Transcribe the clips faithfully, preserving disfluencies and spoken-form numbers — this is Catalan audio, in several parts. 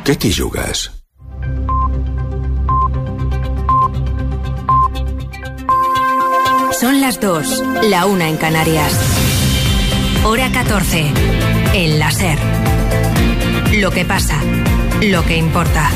Què t'hi jugues? Son las dos, la una en Canarias. Hora catorce. El la SER. Lo que pasa, lo que importa.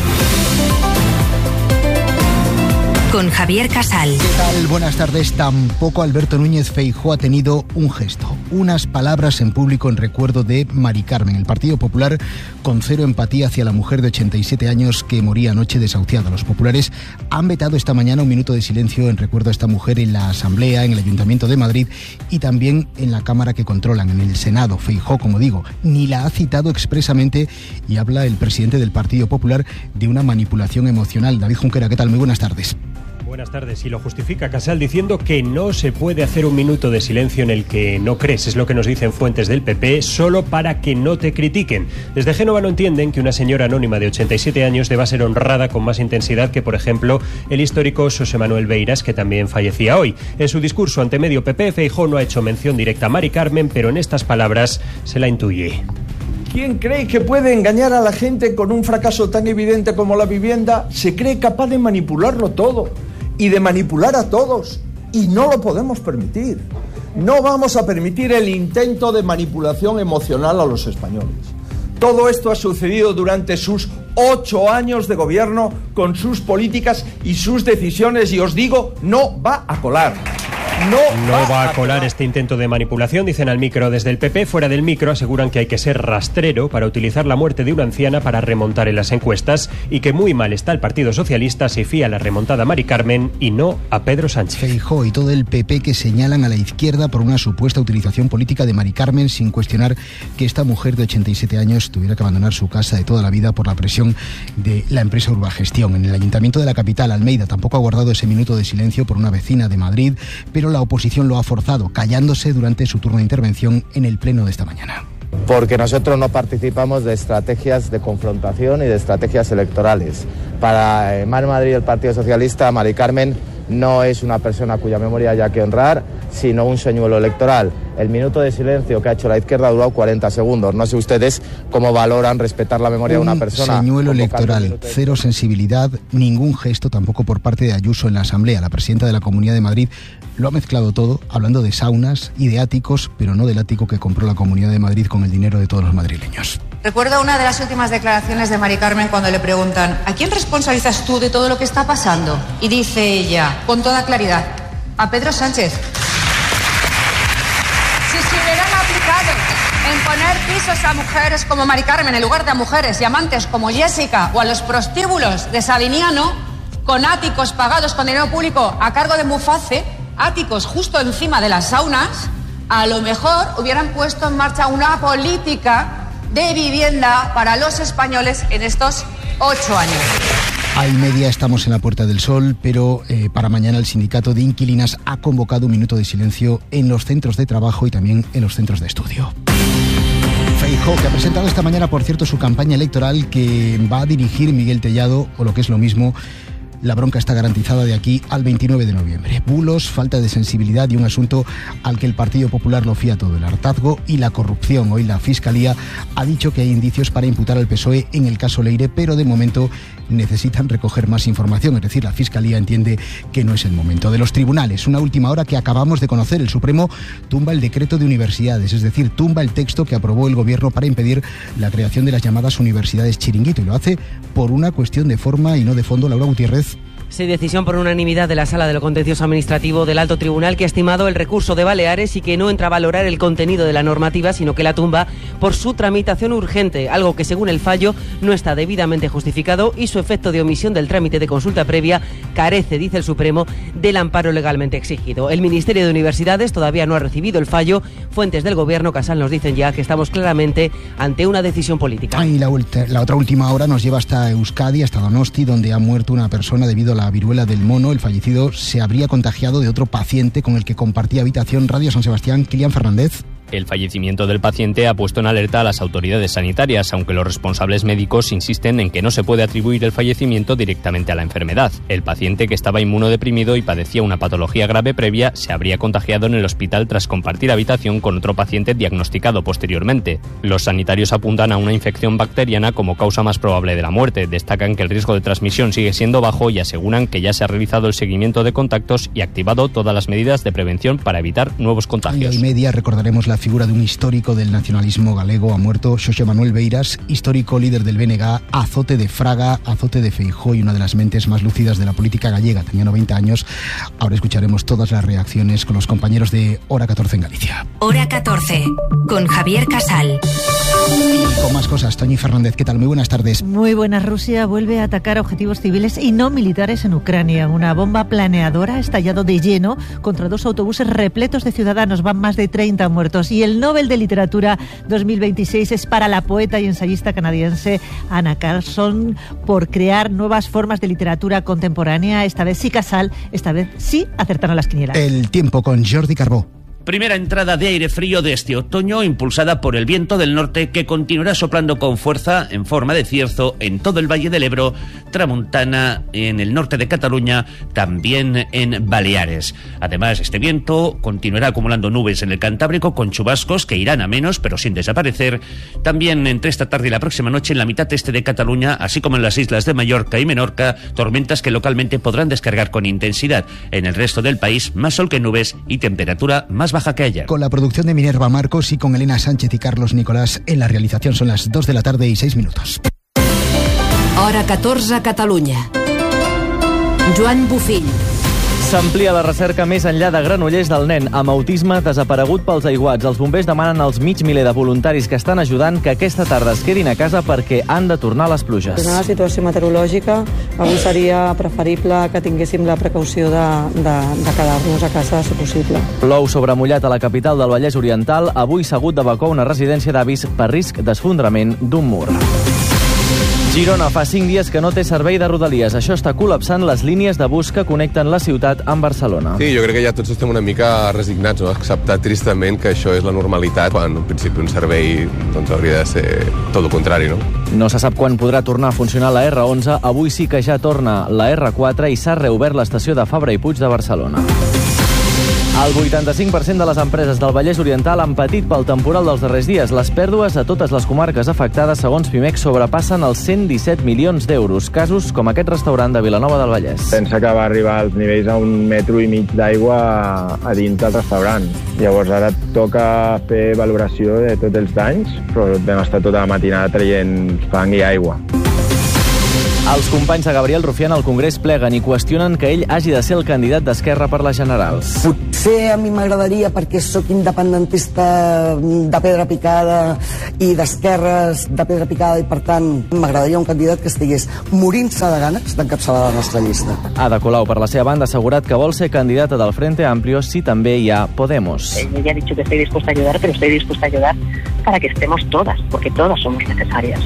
Con Javier Casal. ¿Qué tal? Buenas tardes. Tampoco Alberto Núñez Feijóo ha tenido un gesto, unas palabras en público en recuerdo de Mari Carmen. El Partido Popular con cero empatía hacia la mujer de ochenta y siete años que moría anoche desahuciada. Los populares han vetado esta mañana un minuto de silencio en recuerdo a esta mujer en la Asamblea, en el Ayuntamiento de Madrid y también en la Cámara que controlan, en el Senado. Feijóo, como digo, ni la ha citado expresamente y habla el presidente del Partido Popular de una manipulación emocional. David Junquera, ¿qué tal? Muy buenas tardes. Buenas tardes. Y lo justifica Casal diciendo que no se puede hacer un minuto de silencio en el que no crees. Es lo que nos dicen fuentes del P P, solo para que no te critiquen. Desde Génova no entienden que una señora anónima de ochenta y siete años deba ser honrada con más intensidad que, por ejemplo, el histórico Xosé Manuel Beiras, que también fallecía hoy. En su discurso ante medio P P, Feijóo no ha hecho mención directa a Mari Carmen, pero en estas palabras se la intuye. ¿Quién cree que puede engañar a la gente con un fracaso tan evidente como la vivienda? Se cree capaz de manipularlo todo y de manipular a todos, y no lo podemos permitir. No vamos a permitir el intento de manipulación emocional a los españoles. Todo esto ha sucedido durante sus ocho años de gobierno, con sus políticas y sus decisiones, y os digo, no va a colar. No, no va, va a colar este intento de manipulación, dicen al micro desde el P P. Fuera del micro aseguran que hay que ser rastrero para utilizar la muerte de una anciana para remontar en las encuestas y que muy mal está el Partido Socialista si fía la remontada a Mari Carmen y no a Pedro Sánchez. Feijóo y todo el P P que señalan a la izquierda por una supuesta utilización política de Mari Carmen, sin cuestionar que esta mujer de ochenta y siete años tuviera que abandonar su casa de toda la vida por la presión de la empresa Urbagestión. En el Ayuntamiento de la capital, Almeida, tampoco ha guardado ese minuto de silencio por una vecina de Madrid, pero la oposición lo ha forzado, callándose durante su turno de intervención en el pleno de esta mañana. Porque nosotros no participamos de estrategias de confrontación y de estrategias electorales. Para Mar Madrid y el Partido Socialista, Mari Carmen no es una persona cuya memoria haya que honrar, sino un señuelo electoral. El minuto de silencio que ha hecho la izquierda ha durado cuarenta segundos. No sé ustedes cómo valoran respetar la memoria un de una persona. Señuelo electoral, cero sensibilidad, ningún gesto tampoco por parte de Ayuso en la Asamblea. La presidenta de la Comunidad de Madrid lo ha mezclado todo, hablando de saunas y de áticos, pero no del ático que compró la Comunidad de Madrid con el dinero de todos los madrileños. Recuerdo una de las últimas declaraciones de Mari Carmen cuando le preguntan ¿a quién responsabilizas tú de todo lo que está pasando? Y dice ella, con toda claridad, a Pedro Sánchez. Si se hubieran aplicado en poner pisos a mujeres como Mari Carmen en lugar de a mujeres y amantes como Jessica o a los prostíbulos de Sabiniano, con áticos pagados con dinero público a cargo de Muface, áticos justo encima de las saunas, a lo mejor hubieran puesto en marcha una política de vivienda para los españoles en estos ocho años. A y media estamos en la Puerta del Sol, pero eh, para mañana el sindicato de inquilinas ha convocado un minuto de silencio en los centros de trabajo y también en los centros de estudio. Feijóo, que ha presentado esta mañana, por cierto, su campaña electoral que va a dirigir Miguel Tellado, o lo que es lo mismo, la bronca está garantizada de aquí al veintinueve de noviembre. Bulos, falta de sensibilidad y un asunto al que el Partido Popular lo fía todo, el hartazgo y la corrupción. Hoy la Fiscalía ha dicho que hay indicios para imputar al P S O E en el caso Leire, pero de momento necesitan recoger más información. Es decir, la Fiscalía entiende que no es el momento. De los tribunales, una última hora que acabamos de conocer. El Supremo tumba el decreto de universidades, es decir, tumba el texto que aprobó el Gobierno para impedir la creación de las llamadas universidades chiringuito, y lo hace por una cuestión de forma y no de fondo. Laura Gutiérrez. Sí, decisión por unanimidad de la Sala de lo Contencioso Administrativo del Alto Tribunal, que ha estimado el recurso de Baleares y que no entra a valorar el contenido de la normativa, sino que la tumba por su tramitación urgente, algo que según el fallo no está debidamente justificado y su efecto de omisión del trámite de consulta previa carece, dice el Supremo, del amparo legalmente exigido. El Ministerio de Universidades todavía no ha recibido el fallo. Fuentes del Gobierno, Casal, nos dicen ya que estamos claramente ante una decisión política. Ah, y la, la otra última hora nos lleva hasta Euskadi, hasta Donosti, donde ha muerto una persona debido a la viruela del mono. El fallecido se habría contagiado de otro paciente con el que compartía habitación. Radio San Sebastián, Kilian Fernández. El fallecimiento del paciente ha puesto en alerta a las autoridades sanitarias, aunque los responsables médicos insisten en que no se puede atribuir el fallecimiento directamente a la enfermedad. El paciente, que estaba inmunodeprimido y padecía una patología grave previa, se habría contagiado en el hospital tras compartir habitación con otro paciente diagnosticado posteriormente. Los sanitarios apuntan a una infección bacteriana como causa más probable de la muerte. Destacan que el riesgo de transmisión sigue siendo bajo y aseguran que ya se ha realizado el seguimiento de contactos y activado todas las medidas de prevención para evitar nuevos contagios. Y media recordaremos la figura de un histórico del nacionalismo galego. Ha muerto Xosé Manuel Beiras, histórico líder del B N G, azote de Fraga, azote de Feijóo y una de las mentes más lúcidas de la política gallega. Tenía noventa años. Ahora escucharemos todas las reacciones con los compañeros de Hora catorce en Galicia. Hora catorce, con Javier Casal. Y con más cosas, Toñi Fernández, ¿qué tal? Muy buenas tardes. Muy buenas. Rusia vuelve a atacar objetivos civiles y no militares en Ucrania. Una bomba planeadora ha estallado de lleno contra dos autobuses repletos de ciudadanos. Van más de treinta muertos. Y el Nobel de Literatura dos mil veintiséis es para la poeta y ensayista canadiense Anna Carlson por crear nuevas formas de literatura contemporánea. Esta vez sí, Casal, esta vez sí acertaron las quinielas. El tiempo con Jordi Carbó. Primera entrada de aire frío de este otoño, impulsada por el viento del norte, que continuará soplando con fuerza en forma de cierzo en todo el Valle del Ebro, Tramuntana, en el norte de Cataluña, también en Baleares. Además, este viento continuará acumulando nubes en el Cantábrico con chubascos que irán a menos, pero sin desaparecer. También entre esta tarde y la próxima noche en la mitad este de Cataluña, así como en las islas de Mallorca y Menorca, tormentas que localmente podrán descargar con intensidad. En el resto del país, más sol que nubes y temperatura más baja que ayer. Con la producción de Minerva Marcos y con Elena Sánchez y Carlos Nicolás en la realización. Son las dos de la tarde y seis minutos. Hora catorze a Catalunya. Joan Bufill. S'amplia la recerca més enllà de Granollers del nen amb autisme desaparegut pels aiguats. Els bombers demanen als mig miler de voluntaris que estan ajudant que aquesta tarda es quedin a casa perquè han de tornar les pluges. En la situació meteorològica, avui seria preferible que tinguéssim la precaució de, de, de quedar-nos a casa, si possible. Plou sobre mullat a la capital del Vallès Oriental. Avui s'ha hagut d'evacuar una residència d'avis per risc d'esfondrament d'un mur. Girona fa cinc dies que no té servei de Rodalies. Això està col·lapsant les línies de bus que connecten la ciutat amb Barcelona. Sí, jo crec que ja tots estem una mica resignats, no? Acceptar tristament que això és la normalitat, quan en principi un servei doncs, hauria de ser tot el contrari, no? No se sap quan podrà tornar a funcionar la erre onze. Avui sí que ja torna la erre quatre i s'ha reobert l'estació de Fabra i Puig de Barcelona. El vuitanta-cinc per cent de les empreses del Vallès Oriental han patit pel temporal dels darrers dies. Les pèrdues a totes les comarques afectades, segons Pimec, sobrepassen els cent disset milions d'euros. Casos com aquest restaurant de Vilanova del Vallès. Pensa que va arribar als nivells a un metro i mig d'aigua a dins del restaurant. Llavors ara toca fer valoració de tots els danys, però vam estar tota la matinada traient fang i aigua. Els companys de Gabriel Rufián al Congrés pleguen i qüestionen que ell hagi de ser el candidat d'Esquerra per les generals. Potser a mi m'agradaria, perquè sóc independentista de pedra picada i d'esquerres de pedra picada, i per tant m'agradaria un candidat que estigués morint-se de ganes d'encapçalar la nostra llista. Ada Colau, per la seva banda, ha assegurat que vol ser candidata del Frente Amplio si també hi ha Podemos. Ella ya ha dicho que estoy dispuesta a ayudar, pero estoy dispuesta a ayudar para que estemos todas, porque todas somos necesarias.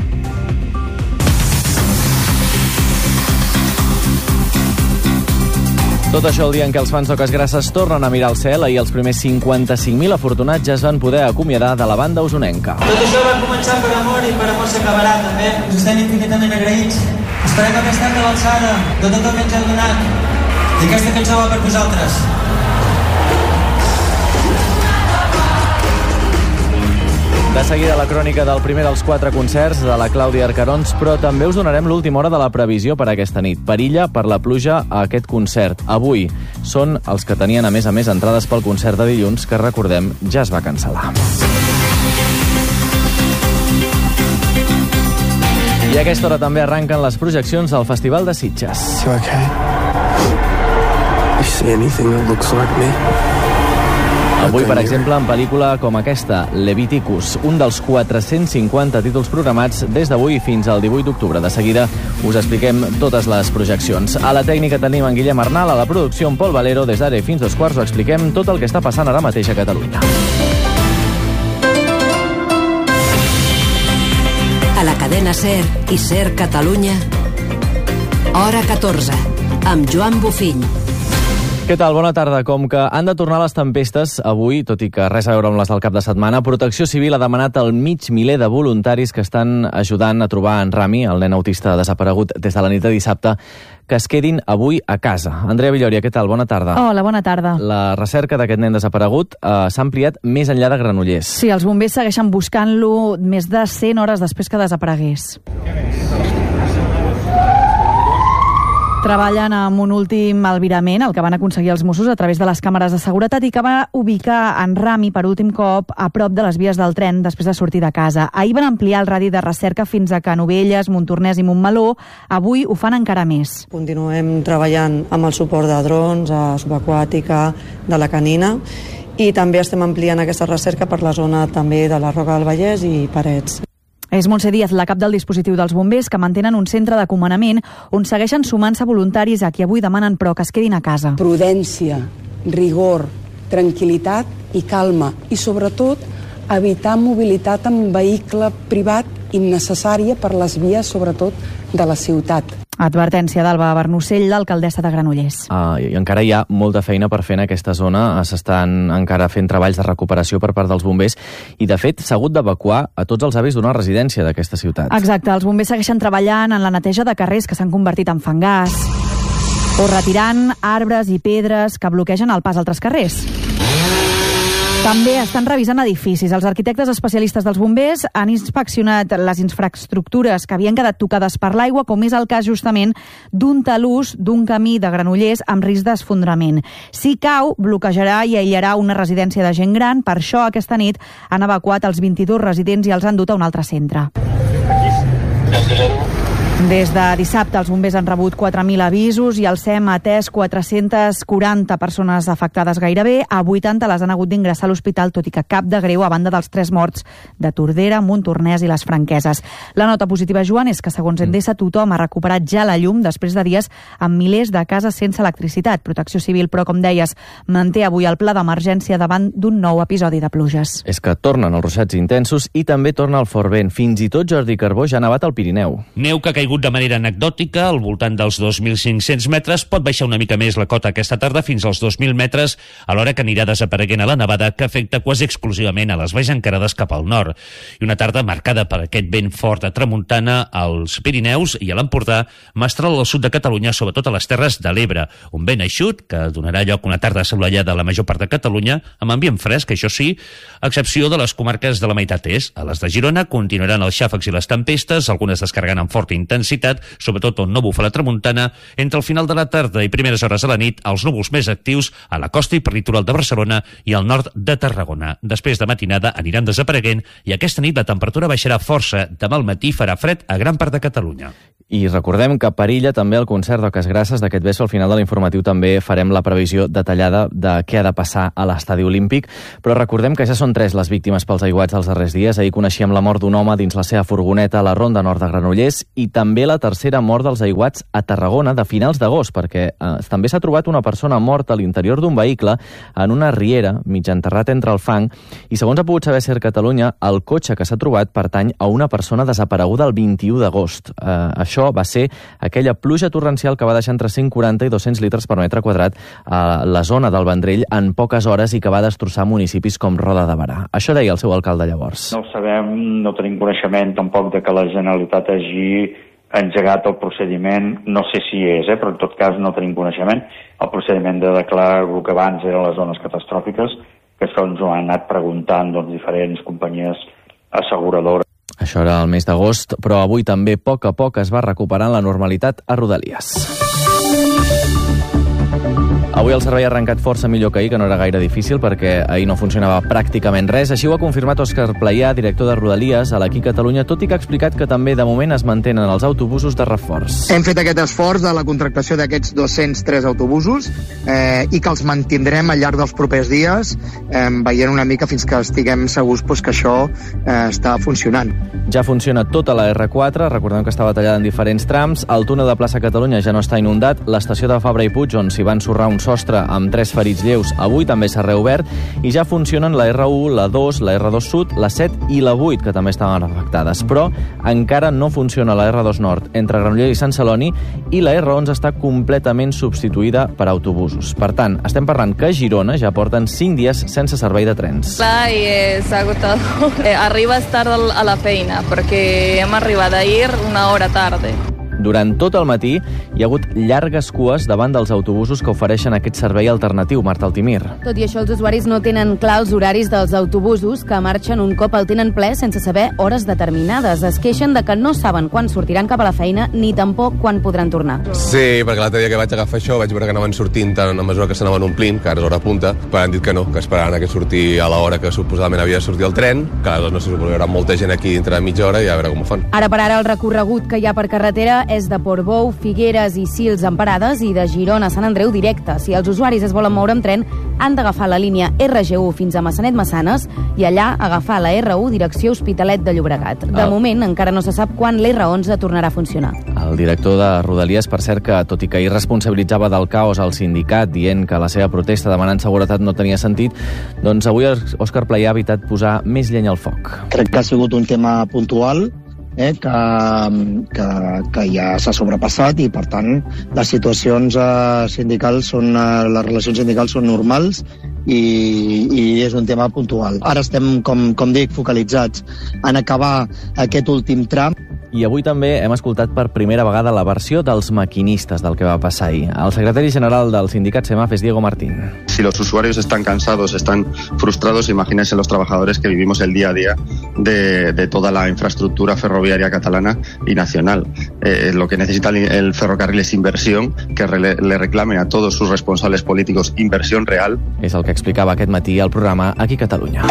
Tot això el dia en què els fans d'Oques Grasses tornen a mirar el cel. Ahir els primers cinquanta-cinc mil afortunats ja es van poder acomiadar de la banda usonenca. Tot això va començar per amor i per amor s'acabarà també. Us estem infinitament agraïts. Esperem que esteu a l'alçada de tot el que ens heu donat. I aquesta cançó va per vosaltres. De seguida la crònica del primer dels quatre concerts de la Clàudia Arcarons, però també us donarem l'última hora de la previsió per aquesta nit. Perilla per la pluja a aquest concert. Avui són els que tenien, a més a més, entrades pel concert de dilluns, que, recordem, ja es va cancel·lar. I a aquesta hora també arrenquen les projeccions del Festival de Sitges. You okay? You see anything that looks like me? Avui, per exemple, en pel·lícula com aquesta, Leviticus, un dels quatre-cents cinquanta títols programats des d'avui fins al divuit d'octubre. De seguida us expliquem totes les projeccions. A la tècnica tenim en Guillem Arnal, a la producció en Pol Valero. Des d'ara fins dos quarts us expliquem tot el que està passant ara mateix a Catalunya. A la cadena SER i SER Catalunya, Hora catorze, amb Joan Bufill. Què tal? Bona tarda. Com que han de tornar les tempestes avui, tot i que res a veure amb les del cap de setmana, Protecció Civil ha demanat al mig miler de voluntaris que estan ajudant a trobar en Rami, el nen autista desaparegut des de la nit de dissabte, que es quedin avui a casa. Andrea Villòria, què tal? Bona tarda. Hola, bona tarda. La recerca d'aquest nen desaparegut eh, s'ha ampliat més enllà de Granollers. Sí, els bombers segueixen buscant-lo més de cent hores després que desaparegués. Treballen amb un últim albirament, el que van aconseguir els Mossos a través de les càmeres de seguretat i que va ubicar en Rami per últim cop a prop de les vies del tren després de sortir de casa. Ahir van ampliar el radi de recerca fins a Canovelles, Montornès i Montmeló. Avui ho fan encara més. Continuem treballant amb el suport de drons, a subaquàtica, de la canina, i també estem ampliant aquesta recerca per la zona també de la Roca del Vallès i Parets. És Montse Díaz, la cap del dispositiu dels bombers, que mantenen un centre de comandament on segueixen sumant-se voluntaris a qui avui demanen però que es quedin a casa. Prudència, rigor, tranquil·litat i calma. I sobretot evitar mobilitat en vehicle privat innecessària per les vies, sobretot, de la ciutat. Advertència d'Alba Bernocell, l'alcaldessa de Granollers. Ah, i encara hi ha molta feina per fer en aquesta zona. S'estan encara fent treballs de recuperació per part dels bombers i, de fet, s'ha hagut d'evacuar a tots els avis d'una residència d'aquesta ciutat. Exacte, els bombers segueixen treballant en la neteja de carrers que s'han convertit en fangars o retirant arbres i pedres que bloquegen el pas a altres carrers. També estan revisant edificis. Els arquitectes especialistes dels bombers han inspeccionat les infraestructures que havien quedat tocades per l'aigua, com és el cas justament d'un talús d'un camí de Granollers amb risc d'esfondrament. Si cau, bloquejarà i aïllarà una residència de gent gran. Per això, aquesta nit han evacuat els vint-i-dos residents i els han dut a un altre centre. Des de dissabte els bombers han rebut quatre mil avisos i el S E M ha atès quatre-centes quaranta persones afectades gairebé. A vuitanta les han hagut d'ingressar a l'hospital, tot i que cap de greu a banda dels tres morts de Tordera, Montornès i les Franqueses. La nota positiva, Joan, és que segons Endesa tothom ha recuperat ja la llum després de dies amb milers de cases sense electricitat. Protecció Civil, però, com deies, manté avui el pla d'emergència davant d'un nou episodi de pluges. És que tornen els ruixats intensos i també torna el fort vent. Fins i tot Jordi Carbó ja ha nevat al Pirineu. Neu que ha caigut de manera anecdòtica, al voltant dels dos mil cinc-cents metres, pot baixar una mica més la cota aquesta tarda fins als dos mil metres, alhora que anirà desapareguent a la nevada que afecta quasi exclusivament a les valls encarades cap al nord. I una tarda marcada per aquest vent fort de tramuntana als Pirineus i a l'Empordà, mestral al sud de Catalunya, sobretot a les Terres de l'Ebre. Un vent eixut que donarà lloc a una tarda assolellada a la major part de Catalunya, amb ambient fresc, això sí, a excepció de les comarques de la meitat est. A les de Girona continuaran els xàfecs i les tempestes, algunes descarregant amb forta intensitat, sobretot on no bufa la tramuntana. Entre el final de la tarda i primeres hores de la nit, els núvols més actius a la costa i per litoral de Barcelona i al nord de Tarragona. Després de matinada aniran desapareguent i aquesta nit la temperatura baixarà força. Demà al matí farà fred a gran part de Catalunya. I recordem que perilla també el concert d'Oques Grasses d'aquest vespre. Al final de l'informatiu també farem la previsió detallada de què ha de passar a l'estadi olímpic, però recordem que ja són tres les víctimes pels aiguats dels darrers dies. Ahir coneixíem la mort d'un home dins la seva furgoneta a la Ronda Nord de Granollers i també la tercera mort dels aiguats a Tarragona de finals d'agost, perquè eh, també s'ha trobat una persona morta a l'interior d'un vehicle en una riera, mig enterrat entre el fang, i segons ha pogut saber Ser Catalunya, el cotxe que s'ha trobat pertany a una persona desapareguda el vint-i-u d'agost. Eh, això va ser aquella pluja torrencial que va deixar entre cent quaranta i dos-cents litres per metre quadrat a la zona del Vendrell en poques hores i que va destrossar municipis com Roda de Berà. Això deia el seu alcalde llavors. No ho sabem, no tenim coneixement tampoc de que la Generalitat hagi engegat el procediment, no sé si és, eh, però en tot cas no tenim coneixement, el procediment de declarar el que abans eren les zones catastròfiques, que això ens ho han anat preguntant doncs, diferents companyies asseguradores. Això era el mes d'agost, però avui també a poc a poc es va recuperant la normalitat a Rodalies. Avui el servei ha arrencat força millor que ahir, que no era gaire difícil perquè ahir no funcionava pràcticament res. Així ho ha confirmat Òscar Playà, director de Rodalies, a l'Aquí Catalunya, tot i que ha explicat que també de moment es mantenen els autobusos de reforç. Hem fet aquest esforç de la contractació d'aquests dos-cents tres autobusos eh, i que els mantindrem al llarg dels propers dies, eh, veient una mica fins que estiguem segurs pues, que això eh, està funcionant. Ja funciona tota la erre quatre, recordem que estava tallada en diferents trams, el túnel de plaça Catalunya ja no està inundat, l'estació de Fabra i Puig, on s'hi va ensorrar un sol sostre amb tres ferits lleus avui també s'ha reobert i ja funcionen la erra u, la dos, la erra dos Sud, la set i la vuit, que també estaven afectades. Però encara no funciona la erra dos Nord entre Granollers i Sant Celoni i la erra onze està completament substituïda per autobusos. Per tant, estem parlant que a Girona ja porten cinc dies sense servei de trens. Clar, i és agotador. Eh, arribes tard a la feina, perquè hem arribat ahir una hora tarda. Durant tot el matí hi ha hagut llargues cues davant dels autobusos que ofereixen aquest servei alternatiu. Marta Altimir. Tot i això, els usuaris no tenen clar els horaris dels autobusos que marxen un cop el tenen ple sense saber hores determinades. Es queixen de que no saben quan sortiran cap a la feina ni tampoc quan podran tornar. Sí, perquè l'altre dia que vaig agafar això vaig veure que anaven sortint tant a mesura que s'anaven omplint, que ara és hora punta, però han dit que no, que esperaran a que sortir a l'hora que suposadament havia de sortir el tren, que aleshores no sé si hi haurà molta gent aquí dintre de mitja hora i a veure com ho fan. Ara per ara el recorregut que hi ha per carretera és de Portbou, Figueres i Sils en parades i de Girona a Sant Andreu directe. Si els usuaris es volen moure amb tren, han d'agafar la línia erra ge u fins a Massanet-Massanes i allà agafar la erra u direcció Hospitalet de Llobregat. De El... moment encara no se sap quan l'erra onze tornarà a funcionar. El director de Rodalies, per cert, que tot i que ahir responsabilitzava del caos al sindicat dient que la seva protesta demanant seguretat no tenia sentit, doncs avui Òscar Playà ha evitat posar més llenya al foc. Crec que ha sigut un tema puntual, eh, que, que, que ja s'ha sobrepassat i, per tant, les situacions eh, sindicals són, eh, les relacions sindicals són normals i, i és un tema puntual. Ara estem, com, com dic, focalitzats en acabar aquest últim tram. I avui també hem escoltat per primera vegada la versió dels maquinistes del que va passar ahir. El secretari general del sindicat SEMAF es Diego Martín. Si los usuarios están cansados, están frustrados, imagínense los trabajadores que vivimos el día a día de, de toda la infraestructura ferroviaria catalana y nacional. Eh, lo que necesita el ferrocarril es inversión, que re, le reclamen a todos sus responsables políticos inversión real. És el que explicava aquest matí al programa Aquí Catalunya.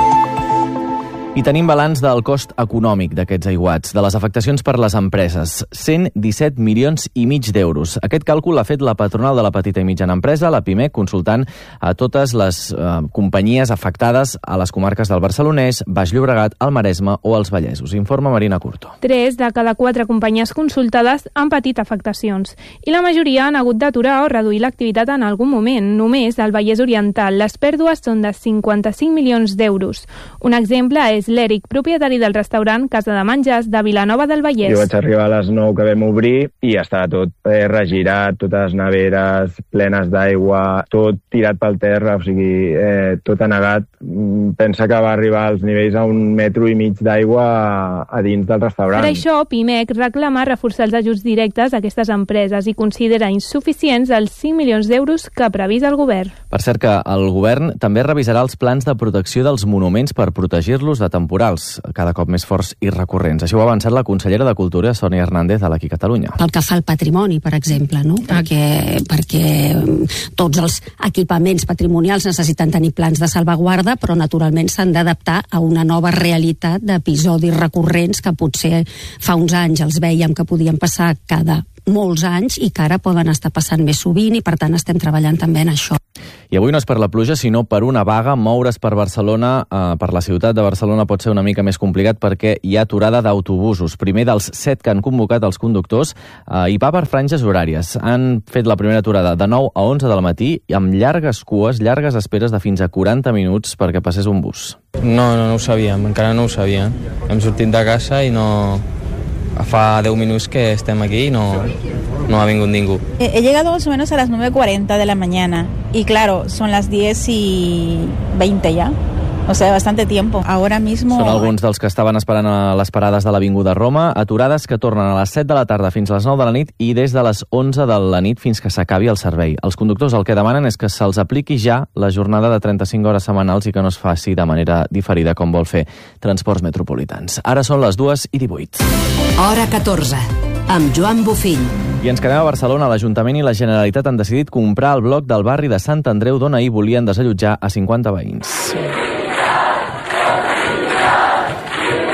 I tenim balanç del cost econòmic d'aquests aiguats, de les afectacions per les empreses. cent disset milions i mig d'euros. Aquest càlcul l'ha fet la patronal de la petita i mitjana empresa, la PIMEC, consultant a totes les eh, companyies afectades a les comarques del Barcelonès, Baix Llobregat, el Maresme o els Vallesos. Informa Marina Curto. Tres de cada quatre companyies consultades han patit afectacions i la majoria han hagut d'aturar o reduir l'activitat en algun moment. Només al Vallès Oriental les pèrdues són de cinquanta-cinc milions d'euros. Un exemple és l'Eric, propietari del restaurant Casa de Menjars de Vilanova del Vallès. Jo vaig arribar a les nou que vam obrir i estava tot eh, regirat, totes les neveres plenes d'aigua, tot tirat pel terra, o sigui, eh, tot anegat. Pensa que va arribar als nivells a un metro i mig d'aigua a, a dins del restaurant. Per això, PIMEC reclama reforçar els ajuts directes a aquestes empreses i considera insuficients els cinc milions d'euros que ha previst el govern. Per cert que el govern també revisarà els plans de protecció dels monuments per protegir-los de temporals, cada cop més forts i recurrents. Això ho ha avançat la consellera de Cultura, Sònia Hernández, de l'Aquí Catalunya. Pel que fa al patrimoni, per exemple, no? perquè, perquè tots els equipaments patrimonials necessiten tenir plans de salvaguarda, però naturalment s'han d'adaptar a una nova realitat d'episodis recurrents que potser fa uns anys els veiem que podien passar cada molts anys i que ara poden estar passant més sovint i per tant estem treballant també en això. I avui no és per la pluja, sinó per una vaga. Moure's per Barcelona, eh, per la ciutat de Barcelona, pot ser una mica més complicat perquè hi ha aturada d'autobusos. Primer dels set que han convocat els conductors, eh, i va per franges horàries. Han fet la primera aturada de nou a onze del matí amb llargues cues, llargues esperes de fins a quaranta minuts perquè passés un bus. No, no, no ho sabíem, encara no ho sabíem. Hem sortit de casa i no... Fa deu minuts que estem aquí y no, no ha venido ningún. He, he llegado más o menos a las nueve cuarenta de la mañana y claro, son las diez y veinte ya. O sea, bastante tiempo. Ahora mismo... Són alguns dels que estaven esperant a les parades de l'Avinguda Roma, aturades que tornen a les set de la tarda fins a les nou de la nit i des de les onze de la nit fins que s'acabi el servei. Els conductors el que demanen és que se'ls apliqui ja la jornada de trenta-cinc hores setmanals i que no es faci de manera diferida com vol fer Transports Metropolitans. Ara són les dues i divuit. Hora catorze, amb Joan Bofill. I ens quedem a Barcelona. L'Ajuntament i la Generalitat han decidit comprar el bloc del barri de Sant Andreu d'on ahir volien desallotjar a cinquanta veïns.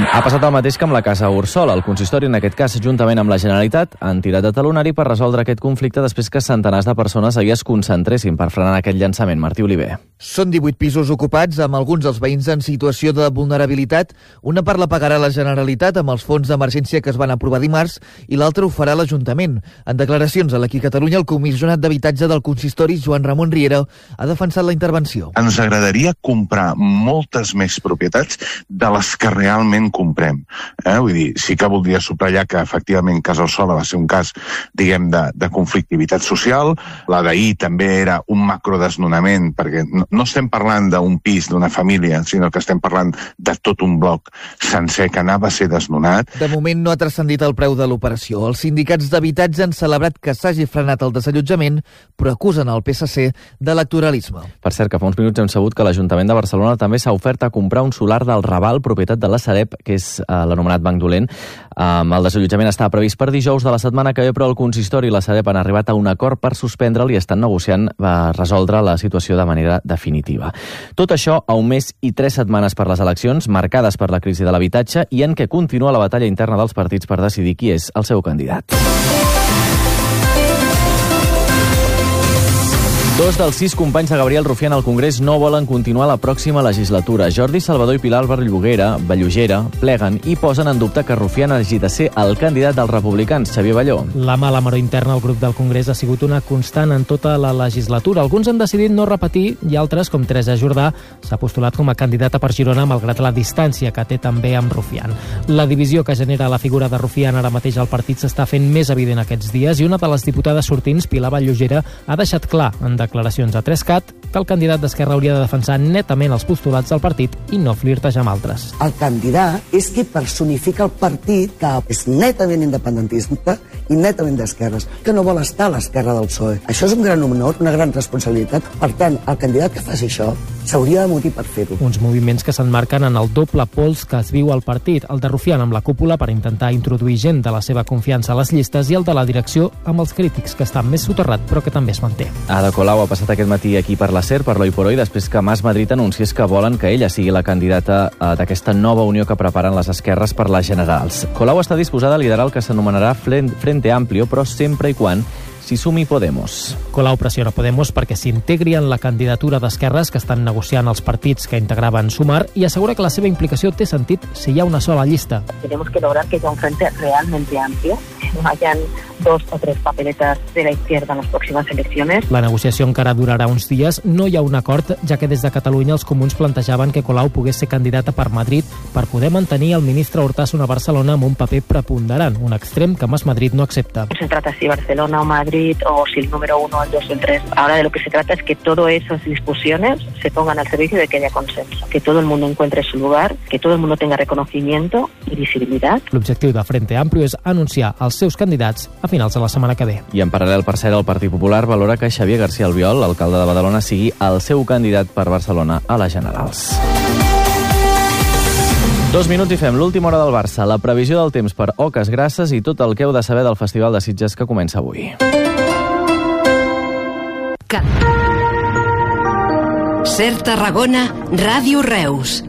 Ha passat el mateix que amb la Casa Ursol. El consistori, en aquest cas, juntament amb la Generalitat, han tirat de talonari per resoldre aquest conflicte després que centenars de persones allà es concentressin per frenar aquest llançament. Martí Oliver. Són divuit pisos ocupats, amb alguns dels veïns en situació de vulnerabilitat. Una part la pagarà la Generalitat amb els fons d'emergència que es van aprovar dimarts i l'altra ho farà l'Ajuntament. En declaracions a l'Aquí Catalunya, el comissionat d'habitatge del consistori, Joan Ramon Riera, ha defensat la intervenció. Ens agradaria comprar moltes més propietats de les que realment comprem. Eh? Vull dir, sí que voldria subratllar que efectivament Casa Ursol va ser un cas, diguem, de, de conflictivitat social. La d'ahir també era un macrodesnonament, perquè no, no estem parlant d'un pis, d'una família, sinó que estem parlant de tot un bloc sencer que anava a ser desnonat. De moment no ha transcendit el preu de l'operació. Els sindicats d'habitatge han celebrat que s'hagi frenat el desallotjament, però acusen el P S C d'electoralisme. Per cert, que fa uns minuts hem sabut que l'Ajuntament de Barcelona també s'ha ofert a comprar un solar del Raval, propietat de la Sareb, que és eh, l'anomenat Banc Dolent. Um, el desallotjament estava previst per dijous de la setmana que ve, però el consistori i la Sareb han arribat a un acord per suspendre'l i estan negociant a resoldre la situació de manera definitiva. Tot això a un mes i tres setmanes per les eleccions, marcades per la crisi de l'habitatge i en què continua la batalla interna dels partits per decidir qui és el seu candidat. Dos dels sis companys de Gabriel Rufián al Congrés no volen continuar la pròxima legislatura. Jordi Salvador i Pilar Vallugera, Vallugera pleguen i posen en dubte que Rufián hagi de ser el candidat dels republicans, Xavier Balló. La mala maror interna al grup del Congrés ha sigut una constant en tota la legislatura. Alguns han decidit no repetir i altres, com Teresa Jordà, s'ha postulat com a candidata per Girona malgrat la distància que té també amb Rufián. La divisió que genera la figura de Rufián ara mateix al partit s'està fent més evident aquests dies i una de les diputades sortints, Pilar Vallugera, ha deixat clar en declaracions a tres cat que el candidat d'Esquerra hauria de defensar netament els postulats del partit i no flirtejar amb altres. El candidat és qui personifica el partit que és netament independentista i netament d'esquerres, que no vol estar a l'esquerra del P S O E. Això és un gran honor, una gran responsabilitat. Per tant, el candidat que faci això s'hauria de motivar per fer-ho. Uns moviments que s'emmarquen en el doble pols que es viu al partit, el de Rufián amb la cúpula per intentar introduir gent de la seva confiança a les llistes i el de la direcció amb els crítics, que estan més soterrat però que també es manté. Ada Colau ha passat aquest matí aquí per la SER, per l'Oi por Hoy, després que Mas Madrid anunciés que volen que ella sigui la candidata eh, d'aquesta nova unió que preparen les esquerres per les generals. Colau està disposada a liderar el que s'anomenarà Frente Amplio, però sempre i quan s'hi sumi Podemos. Colau pressiona Podemos perquè s'integri en la candidatura d'esquerres que estan negociant els partits que integraven Sumar i assegura que la seva implicació té sentit si hi ha una sola llista. Tenemos que lograr que haya un frente realmente amplio, no hayan dos o tres papeletas de la izquierda en las próximas elecciones. La negociació encara durarà uns dies. No hi ha un acord, ja que des de Catalunya els comuns plantejaven que Colau pogués ser candidata per Madrid per poder mantenir el ministre Hortasun a Barcelona amb un paper preponderant, un extrem que Mas Madrid no accepta. No se trata si Barcelona o Madrid o si el número uno, el dos o el tres. Ahora de lo que se trata es que todas esas discusiones se pongan al servicio de que haya consenso, que todo el mundo encuentre su lugar, que todo el mundo tenga reconocimiento y visibilidad. L'objectiu de Frente Amplio és anunciar els seus candidats a finals de la setmana que ve. I en paral·lel, per cert, el Partit Popular valora que Xavier García Albiol, alcalde de Badalona, sigui el seu candidat per Barcelona a les generals. Dos minuts i fem l'última hora del Barça, la previsió del temps per Oques Grasses i tot el que heu de saber del Festival de Sitges que comença avui. SER Tarragona, Ràdio Reus.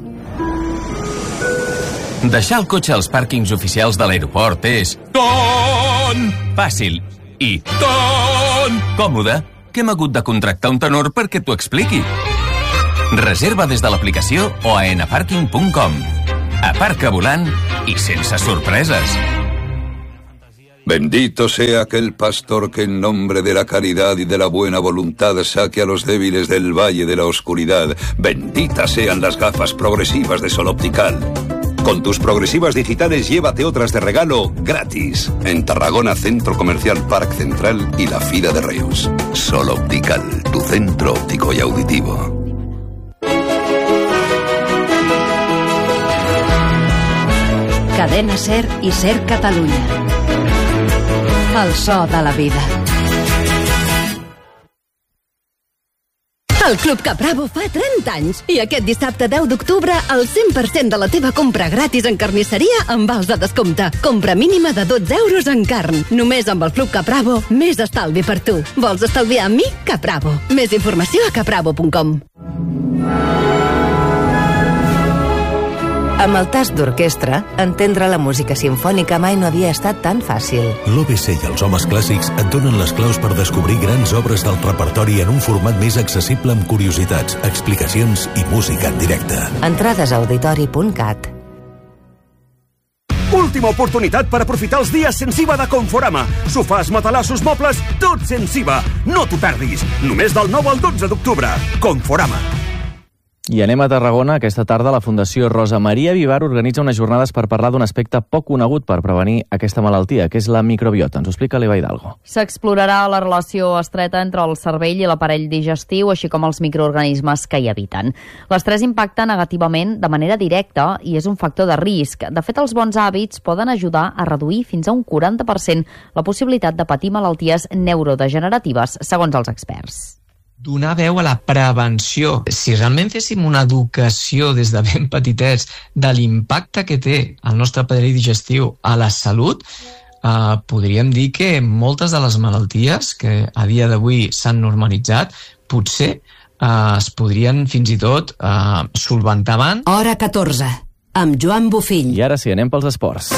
Deixar el cotxe als pàrquings oficials de l'aeroport és ton fàcil i ton còmode que hem hagut de contractar un tenor perquè t'ho expliqui. Reserva des de l'aplicació o a enaparking punt com. Aparca volant i sense sorpreses. Bendito sea aquel pastor que en nombre de la caridad y de la buena voluntad saque a los débiles del valle de la oscuridad. Benditas sean las gafas progresivas de Sol Optical. Con tus progresivas digitales llévate otras de regalo gratis. En Tarragona, Centro Comercial Parc Central y la Fira de Reus. Sol Optical, tu centro óptico y auditivo. Cadena SER i SER Catalunya. El so de la vida. El Club Capravo fa trenta anys i aquest dissabte deu d'octubre el cent per cent de la teva compra gratis en carnisseria amb vals de descompte. Compra mínima de dotze euros en carn. Només amb el Club Capravo, més estalvi per tu. Vols estalviar amb mi? Capravo. Més informació a capravo punt com. Amb el tast d'orquestra, entendre la música simfònica mai no havia estat tan fàcil. L'O B C i els homes clàssics et donen les claus per descobrir grans obres del repertori en un format més accessible amb curiositats, explicacions i música en directe. Entrades a auditori punt cat. Última oportunitat per aprofitar els dies sense I V A de Conforama. Sofàs, matalassos, mobles, tot sense I V A. No t'ho perdis. Només del nou al dotze d'octubre. Conforama. I anem a Tarragona. Aquesta tarda la Fundació Rosa Maria Vivar organitza unes jornades per parlar d'un aspecte poc conegut per prevenir aquesta malaltia, que és la microbiota. Ens ho explica l'Eva Hidalgo. S'explorarà la relació estreta entre el cervell i l'aparell digestiu, així com els microorganismes que hi habiten. L'estrès impacta negativament de manera directa i és un factor de risc. De fet, els bons hàbits poden ajudar a reduir fins a un quaranta per cent la possibilitat de patir malalties neurodegeneratives, segons els experts. Donar veu a la prevenció. Si realment féssim una educació des de ben petitets de l'impacte que té el nostre aparell digestiu a la salut, eh, podríem dir que moltes de les malalties que a dia d'avui s'han normalitzat potser eh, es podrien fins i tot eh, solventar abans. Hora catorze, amb Joan Bofill. I ara sí, anem pels esports.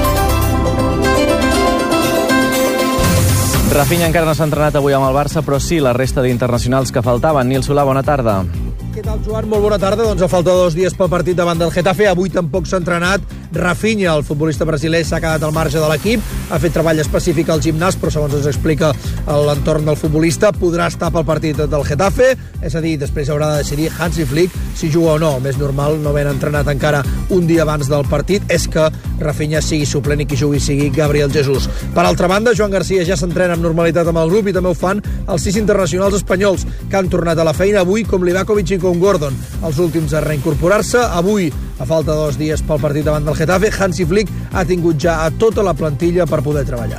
Rafinha encara no s'ha entrenat avui amb el Barça, però sí la resta d'internacionals que faltaven. Nil Solà, bona tarda. Què tal, Joan? Molt bona tarda. Doncs a falta de dos dies pel partit davant del Getafe, avui tampoc s'ha entrenat Rafinha. El futbolista brasiler s'ha quedat al marge de l'equip, ha fet treball específic al gimnàs, però segons ens explica l'entorn del futbolista, podrà estar pel partit del Getafe, és a dir, després haurà de decidir Hansi Flick si juga o no. Més normal, no havent entrenat encara un dia abans del partit, és que Rafinha sigui suplent i qui jugui sigui Gabriel Jesús. Per altra banda, Joan Garcia ja s'entrena amb normalitat amb el grup i també ho fan els sis internacionals espanyols que han tornat a la feina avui, com Livakovic i com Gordon, els últims a reincorporar-se. Avui, a falta de dos dies pel partit davant del Getafe, Hansi Flick ha tingut ja a tota la plantilla per poder treballar.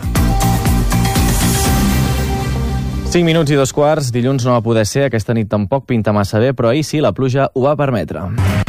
cinc minuts i dos quarts, dilluns no va poder ser, aquesta nit tampoc pinta massa bé, però ahir sí, la pluja ho va permetre.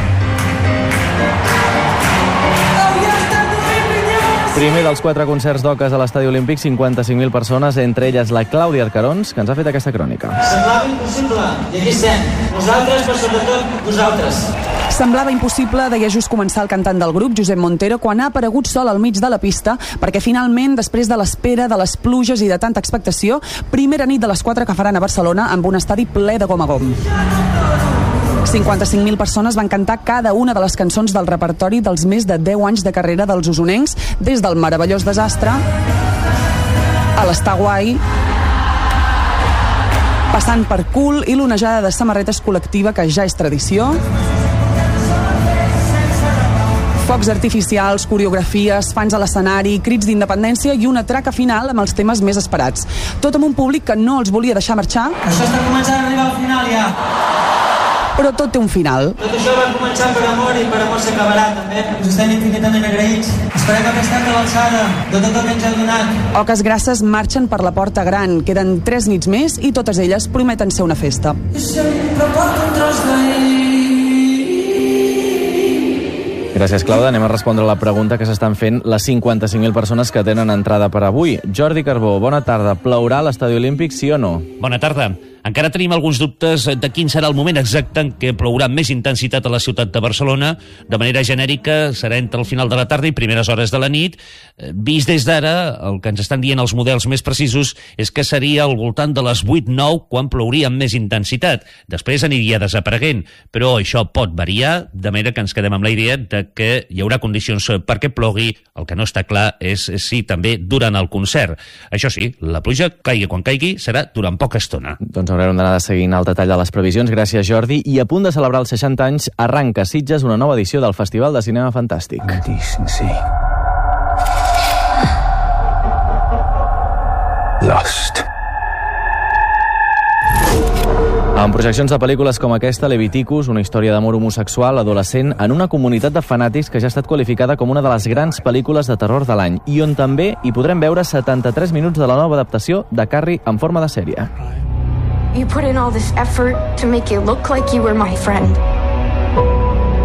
Primer dels quatre concerts d'oques a l'Estadi Olímpic, cinquanta-cinc mil persones, entre elles la Clàudia Arcarons, que ens ha fet aquesta crònica. Semblava impossible, i aquí estem. Nosaltres, però sobretot vosaltres. Semblava impossible, deia just començar el cantant del grup, Josep Montero, quan ha aparegut sol al mig de la pista, perquè finalment, després de l'espera, de les pluges i de tanta expectació, primera nit de les quatre que faran a Barcelona amb un estadi ple de gom a gom. cinquanta-cinc mil persones van cantar cada una de les cançons del repertori dels més de deu anys de carrera dels usonencs, des del meravellós desastre a l'Està Guai, passant per Cool i l'onejada de samarretes col·lectiva que ja és tradició, focs artificials, coreografies, fans a l'escenari, crits d'independència i una traca final amb els temes més esperats. Tot amb un públic que no els volia deixar marxar. Això està començant a arribar al final ja. Però tot té un final. Tot això va començar per amor i per amor s'acabarà també. Us estem infinitament agraïts. Esperem haver estat a l'alçada de tot el que ens heu donat. Oques Grasses marxen per la porta gran. Queden tres nits més i totes elles prometen ser una festa. I sempre porto un tros d'ahir. Gràcies, Clàudia. Anem a respondre la pregunta que s'estan fent les cinquanta-cinc mil persones que tenen entrada per avui. Jordi Carbó, bona tarda. Plaurà a l'Estadi Olímpic, sí o no? Bona tarda. Encara tenim alguns dubtes de quin serà el moment exacte en què plourà amb més intensitat a la ciutat de Barcelona. De manera genèrica serà entre el final de la tarda i primeres hores de la nit. Vist des d'ara, el que ens estan dient els models més precisos és que seria al voltant de les vuit nou quan plouria amb més intensitat. Després aniria desapareguent, però això pot variar, de manera que ens quedem amb la idea de que hi haurà condicions perquè plogui. El que no està clar és si també durant el concert. Això sí, la pluja, caigui quan caigui, serà durant poca estona. Doncs haurem d'anar seguint el detall de les previsions. Gràcies, Jordi. I a punt de celebrar els seixanta anys, arranca a Sitges una nova edició del Festival de Cinema Fantàstic. Sí. Lost. Amb projeccions de pel·lícules com aquesta, Leviticus, una història d'amor homosexual adolescent en una comunitat de fanàtics que ja ha estat qualificada com una de les grans pel·lícules de terror de l'any i on també hi podrem veure setanta-tres minuts de la nova adaptació de Carrie en forma de sèrie. You put in all this effort to make it look like you were my friend.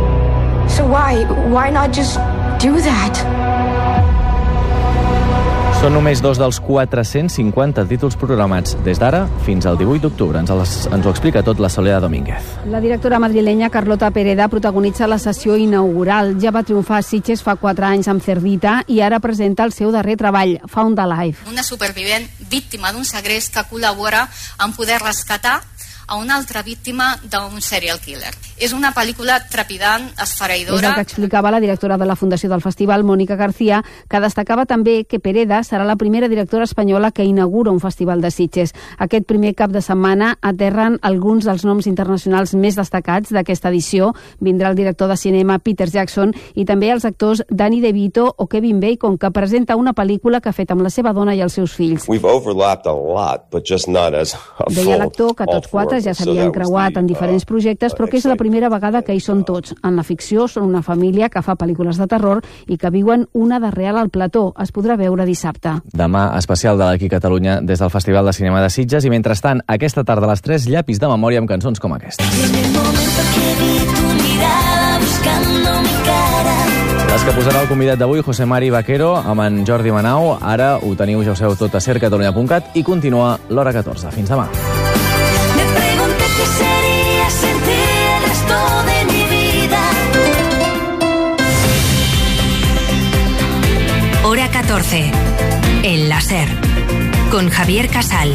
So why, why not just do that? Són només dos dels quatre-cents cinquanta títols programats des d'ara fins al divuit d'octubre. Ens, els, ens ho explica tot la Soledad Domínguez. La directora madrilenya Carlota Pereda protagonitza la sessió inaugural. Ja va triomfar a Sitges fa quatre anys amb Cerdita i ara presenta el seu darrer treball, Found Alive. Una supervivent víctima d'un segrest que col·labora en poder rescatar a una altra víctima d'un serial killer. És una pel·lícula trepidant, esfereïdora... És el que explicava la directora de la Fundació del Festival, Mònica García, que destacava també que Pereda serà la primera directora espanyola que inaugura un festival de Sitges. Aquest primer cap de setmana aterren alguns dels noms internacionals més destacats d'aquesta edició. Vindrà el director de cinema Peter Jackson i també els actors Danny DeVito o Kevin Bacon, que presenta una pel·lícula que ha fet amb la seva dona i els seus fills. We've overlapped a lot, but just not as a full... Deia l'actor que tots quatre ja s'havien creuat en diferents projectes, però que és la primera vegada que hi són tots. En la ficció són una família que fa pel·lícules de terror i que viuen una de real al plató. Es podrà veure dissabte. Demà, especial de l'Aquí Catalunya des del Festival de Cinema de Sitges i, mentrestant, aquesta tarda a les tres, llapis de memòria amb cançons com aquesta. Les que posarà el convidat d'avui, José Mari Vaquero, amb en Jordi Manau. Ara ho teniu, ja ho sabeu tot, a ser catalunya punt cat i continua l'Hora catorze. Fins demà. ¿Qué sería sentir el resto de mi vida? Hora catorce. El láser. Con Javier Casal.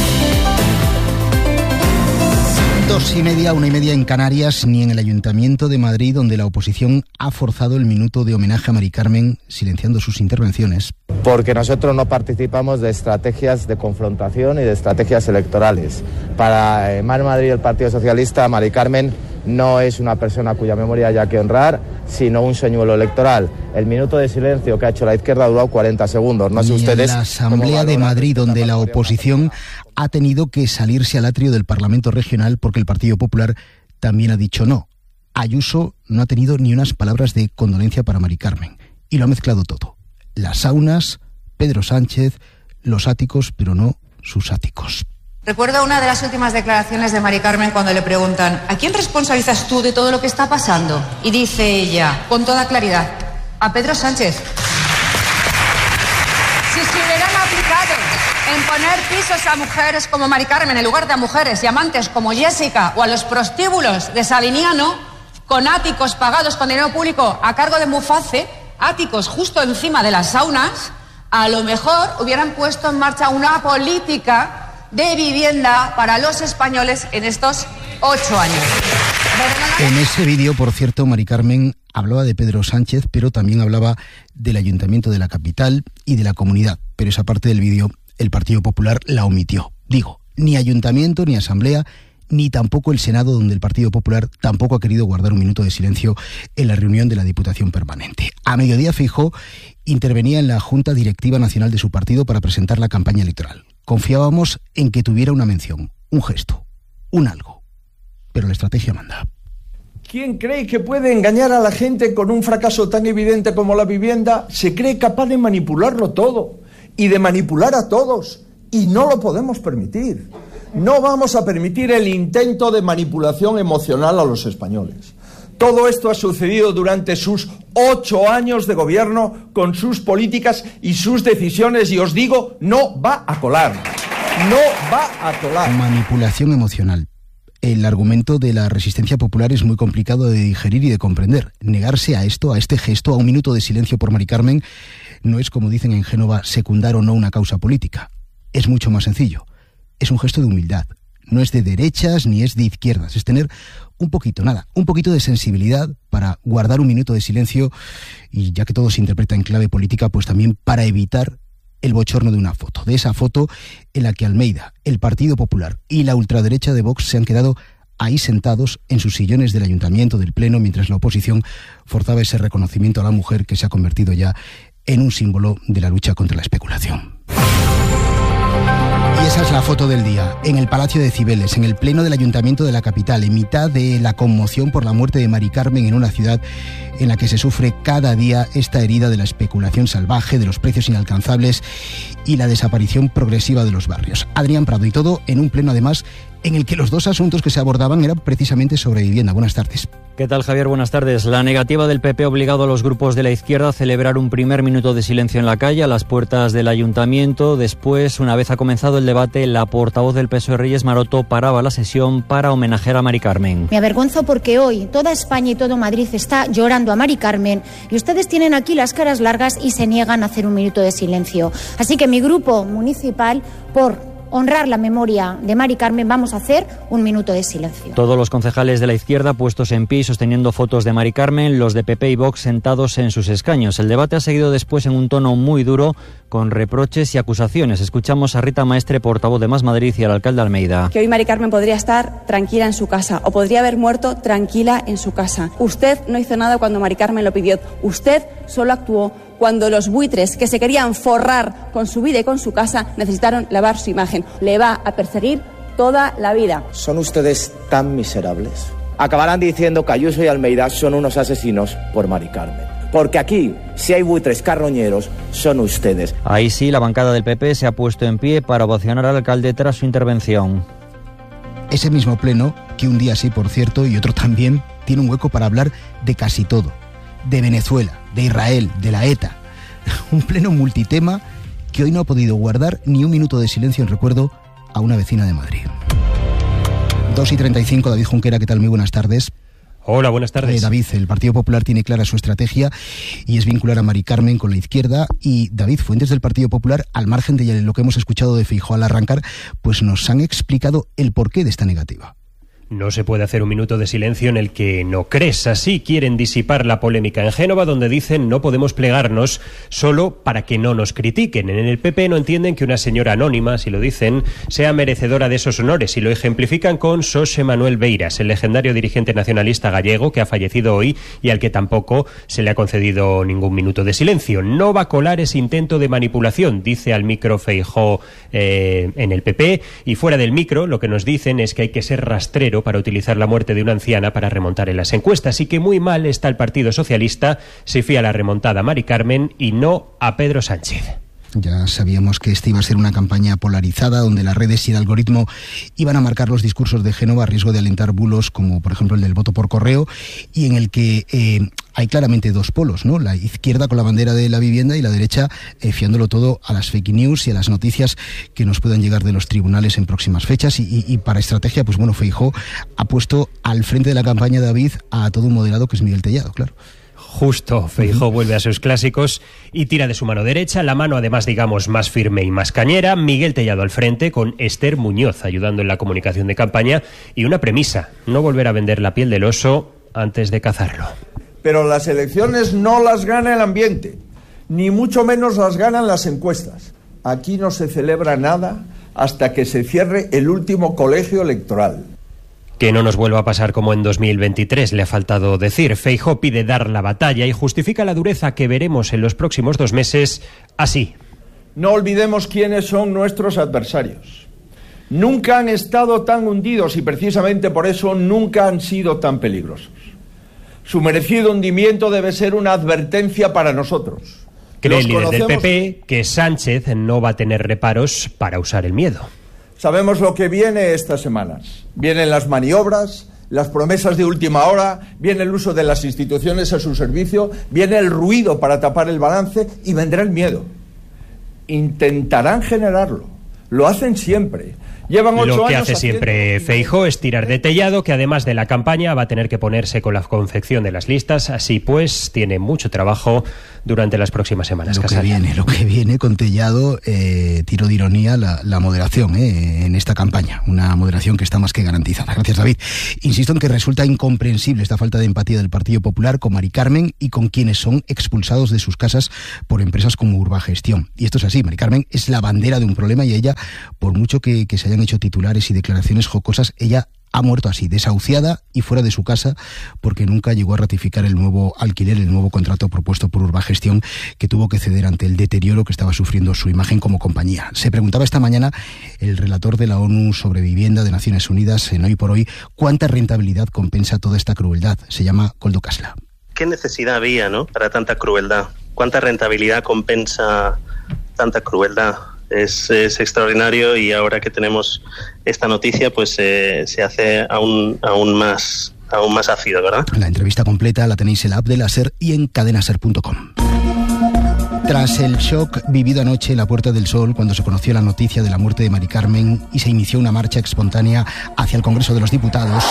Dos y media, una y media en Canarias, ni en el Ayuntamiento de Madrid, donde la oposición ha forzado el minuto de homenaje a Mari Carmen, silenciando sus intervenciones. Porque nosotros no participamos de estrategias de confrontación y de estrategias electorales. Para eh, Mar Madrid y el Partido Socialista, Mari Carmen no es una persona cuya memoria haya que honrar, sino un señuelo electoral. El minuto de silencio que ha hecho la izquierda ha durado cuarenta segundos. No sé ustedes... En la Asamblea de Madrid, donde la oposición ha tenido que salirse al atrio del Parlamento Regional porque el Partido Popular también ha dicho no. Ayuso no ha tenido ni unas palabras de condolencia para Mari Carmen y lo ha mezclado todo. Las saunas, Pedro Sánchez, los áticos, pero no sus áticos. Recuerdo una de las últimas declaraciones de Mari Carmen cuando le preguntan ¿a quién responsabilizas tú de todo lo que está pasando? Y dice ella, con toda claridad, a Pedro Sánchez. Si se hubieran aplicado en poner pisos a mujeres como Mari Carmen en lugar de a mujeres y amantes como Jessica o a los prostíbulos de Saliniano, con áticos pagados con dinero público a cargo de Muface, áticos justo encima de las saunas, a lo mejor hubieran puesto en marcha una política de vivienda para los españoles en estos ocho años. En ese vídeo, por cierto, Mari Carmen hablaba de Pedro Sánchez, pero también hablaba del Ayuntamiento de la capital y de la comunidad. Pero esa parte del vídeo el Partido Popular la omitió. Digo, ni Ayuntamiento, ni Asamblea, ni tampoco el Senado, donde el Partido Popular tampoco ha querido guardar un minuto de silencio en la reunión de la Diputación Permanente. A mediodía, Feijóo intervenía en la Junta Directiva Nacional de su partido para presentar la campaña electoral. Confiábamos en que tuviera una mención, un gesto, un algo. Pero la estrategia manda. ¿Quién cree que puede engañar a la gente con un fracaso tan evidente como la vivienda? Se cree capaz de manipularlo todo y de manipular a todos. Y no lo podemos permitir. No vamos a permitir el intento de manipulación emocional a los españoles. Todo esto ha sucedido durante sus ocho años de gobierno con sus políticas y sus decisiones y os digo, no va a colar. No va a colar. Manipulación emocional. El argumento de la resistencia popular es muy complicado de digerir y de comprender. Negarse a esto, a este gesto, a un minuto de silencio por Mari Carmen, no es, como dicen en Génova, secundar o no una causa política. Es mucho más sencillo. Es un gesto de humildad. No es de derechas ni es de izquierdas. Es tener un poquito, nada, un poquito de sensibilidad para guardar un minuto de silencio y, ya que todo se interpreta en clave política, pues también para evitar el bochorno de una foto. De esa foto en la que Almeida, el Partido Popular y la ultraderecha de Vox se han quedado ahí sentados en sus sillones del Ayuntamiento, del Pleno, mientras la oposición forzaba ese reconocimiento a la mujer que se ha convertido ya en un símbolo de la lucha contra la especulación. Y esa es la foto del día, en el Palacio de Cibeles, en el Pleno del Ayuntamiento de la capital, en mitad de la conmoción por la muerte de Mari Carmen en una ciudad en la que se sufre cada día esta herida de la especulación salvaje, de los precios inalcanzables y la desaparición progresiva de los barrios. Adrián Prado, y todo en un pleno además en el que los dos asuntos que se abordaban eran precisamente sobre vivienda. Buenas tardes. ¿Qué tal, Javier? Buenas tardes. La negativa del P P ha obligado a los grupos de la izquierda a celebrar un primer minuto de silencio en la calle, a las puertas del ayuntamiento. Después, una vez ha comenzado el debate, la portavoz del P S O E, Reyes Maroto, paraba la sesión para homenajear a Mari Carmen. Me avergonzo porque hoy toda España y todo Madrid está llorando a Mari Carmen y ustedes tienen aquí las caras largas y se niegan a hacer un minuto de silencio. Así que mi grupo municipal, por honrar la memoria de Mari Carmen, vamos a hacer un minuto de silencio. Todos los concejales de la izquierda puestos en pie y sosteniendo fotos de Mari Carmen, los de P P y Vox sentados en sus escaños. El debate ha seguido después en un tono muy duro, con reproches y acusaciones. Escuchamos a Rita Maestre, portavoz de Más Madrid, y al alcalde Almeida. Que hoy Mari Carmen podría estar tranquila en su casa o podría haber muerto tranquila en su casa. Usted no hizo nada cuando Mari Carmen lo pidió. Usted solo actuó cuando los buitres que se querían forrar con su vida y con su casa necesitaron lavar su imagen. Le va a perseguir toda la vida. ¿Son ustedes tan miserables? Acabarán diciendo que Ayuso y Almeida son unos asesinos por Mari Carmen. Porque aquí, si hay buitres carroñeros, son ustedes. Ahí sí, la bancada del P P se ha puesto en pie para ovacionar al alcalde tras su intervención. Ese mismo pleno, que un día sí, por cierto, y otro también, tiene un hueco para hablar de casi todo. De Venezuela, de Israel, de la ETA. Un pleno multitema que hoy no ha podido guardar ni un minuto de silencio en recuerdo a una vecina de Madrid. dos y treinta y cinco, David Junquera, ¿qué tal? Muy buenas tardes. Hola, buenas tardes. Eh, David, el Partido Popular tiene clara su estrategia y es vincular a Mari Carmen con la izquierda. Y David, fuentes del Partido Popular, al margen de lo que hemos escuchado de Feijóo al arrancar, pues nos han explicado el porqué de esta negativa. No se puede hacer un minuto de silencio en el que no crees. Así quieren disipar la polémica en Génova, donde dicen no podemos plegarnos solo para que no nos critiquen. En el P P no entienden que una señora anónima, si lo dicen, sea merecedora de esos honores, y lo ejemplifican con Xosé Manuel Beiras, el legendario dirigente nacionalista gallego que ha fallecido hoy y al que tampoco se le ha concedido ningún minuto de silencio. No va a colar ese intento de manipulación, dice al micro Feijóo eh, en el P P, y fuera del micro lo que nos dicen es que hay que ser rastrero para utilizar la muerte de una anciana para remontar en las encuestas, y que muy mal está el Partido Socialista si fía la remontada a Mari Carmen y no a Pedro Sánchez. Ya sabíamos que esta iba a ser una campaña polarizada, donde las redes y el algoritmo iban a marcar los discursos de Génova a riesgo de alentar bulos como por ejemplo el del voto por correo, y en el que eh, hay claramente dos polos, ¿no? La izquierda con la bandera de la vivienda y la derecha eh, fiándolo todo a las fake news y a las noticias que nos puedan llegar de los tribunales en próximas fechas. Y, y, y para estrategia, pues bueno, Feijóo ha puesto al frente de la campaña, David, a todo un moderado que es Miguel Tellado, claro. Justo, Feijóo vuelve a sus clásicos y tira de su mano derecha, la mano además digamos más firme y más cañera. Miguel Tellado al frente, con Esther Muñoz ayudando en la comunicación de campaña, y una premisa: no volver a vender la piel del oso antes de cazarlo. Pero las elecciones no las gana el ambiente, ni mucho menos las ganan las encuestas. Aquí no se celebra nada hasta que se cierre el último colegio electoral. Que no nos vuelva a pasar como en dos mil veintitrés, le ha faltado decir. Feijóo pide dar la batalla y justifica la dureza que veremos en los próximos dos meses así. No olvidemos quiénes son nuestros adversarios. Nunca han estado tan hundidos y precisamente por eso nunca han sido tan peligrosos. Su merecido hundimiento debe ser una advertencia para nosotros. Cree el líder del P P que Sánchez no va a tener reparos para usar el miedo. Sabemos lo que viene estas semanas. Vienen las maniobras, las promesas de última hora, viene el uso de las instituciones a su servicio, viene el ruido para tapar el balance y vendrá el miedo. Intentarán generarlo. Lo hacen siempre. Llevan ocho Lo que años hace siempre Feijóo es tirar de Tellado, que además de la campaña va a tener que ponerse con la confección de las listas. Así pues, tiene mucho trabajo durante las próximas semanas. Lo Casalia. que viene, lo que viene con Tellado, eh, tiro de ironía, la, la moderación eh, en esta campaña. Una moderación que está más que garantizada. Gracias, David. Insisto en que resulta incomprensible esta falta de empatía del Partido Popular con Mari Carmen y con quienes son expulsados de sus casas por empresas como Urbagestión. Y esto es así, Mari Carmen es la bandera de un problema y ella, por mucho que, que se hayan hecho titulares y declaraciones jocosas, ella ha muerto así, desahuciada y fuera de su casa, porque nunca llegó a ratificar el nuevo alquiler, el nuevo contrato propuesto por Urbagestión, que tuvo que ceder ante el deterioro que estaba sufriendo su imagen como compañía. Se preguntaba esta mañana el relator de la ONU sobre vivienda de Naciones Unidas en Hoy por Hoy cuánta rentabilidad compensa toda esta crueldad. Se llama Koldo Kasla. ¿Qué necesidad había, no, para tanta crueldad? ¿Cuánta rentabilidad compensa tanta crueldad? es, es extraordinario, y ahora que tenemos esta noticia, pues eh, se hace aún, aún más aún más ácido, ¿verdad? La entrevista completa la tenéis en la app de la SER y en cadenaser punto com. Tras el shock vivido anoche en la Puerta del Sol cuando se conoció la noticia de la muerte de Mari Carmen y se inició una marcha espontánea hacia el Congreso de los Diputados,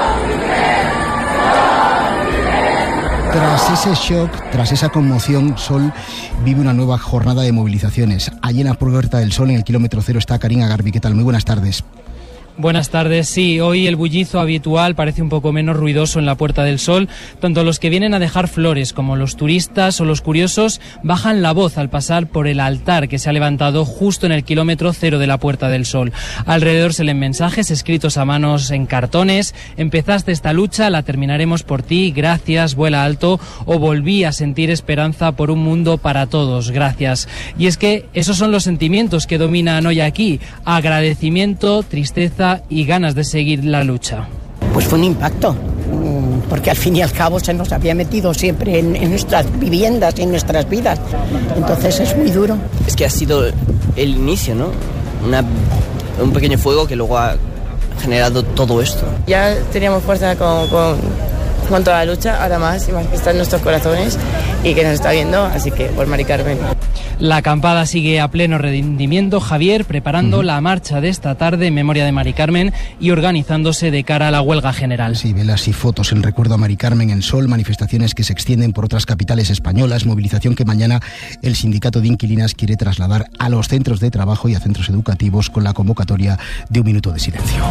tras ese shock, tras esa conmoción, Sol vive una nueva jornada de movilizaciones. Allí en la Puerta del Sol, en el kilómetro cero, está Karina Garbi. ¿Qué tal? Muy buenas tardes. Buenas tardes. Sí, hoy el bullizo habitual parece un poco menos ruidoso en la Puerta del Sol. Tanto los que vienen a dejar flores como los turistas o los curiosos bajan la voz al pasar por el altar que se ha levantado justo en el kilómetro cero de la Puerta del Sol. Alrededor se leen mensajes escritos a manos en cartones: empezaste esta lucha, la terminaremos por ti, gracias, vuela alto, o volví a sentir esperanza por un mundo para todos, gracias. Y es que esos son los sentimientos que dominan hoy aquí: agradecimiento, tristeza y ganas de seguir la lucha. Pues fue un impacto, porque al fin y al cabo se nos había metido siempre en, en nuestras viviendas y en nuestras vidas. Entonces es muy duro. Es que ha sido el inicio, ¿no? Una, un pequeño fuego que luego ha generado todo esto. Ya teníamos fuerza con, con, con toda la lucha, ahora más y más que está en nuestros corazones y que nos está viendo, así que por Mari Carmen. La acampada sigue a pleno rendimiento, Javier, preparando uh-huh. la marcha de esta tarde en memoria de Mari Carmen y organizándose de cara a la huelga general. Sí, velas y fotos en recuerdo a Mari Carmen en Sol, manifestaciones que se extienden por otras capitales españolas, movilización que mañana el sindicato de inquilinas quiere trasladar a los centros de trabajo y a centros educativos con la convocatoria de un minuto de silencio.